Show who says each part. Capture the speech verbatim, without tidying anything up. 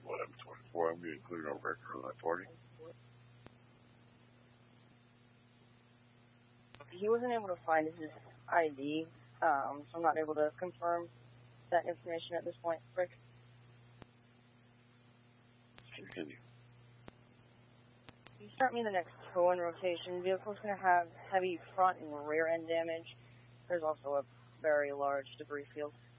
Speaker 1: eleven twenty-four. I'm getting clear on record on that party.
Speaker 2: He wasn't able to find his I D, um, so I'm not able to confirm that information at this point, Rick.
Speaker 1: Continue.
Speaker 2: You start me the next tow in rotation. Vehicle's going to have heavy front and rear end damage. There's also a very large debris field.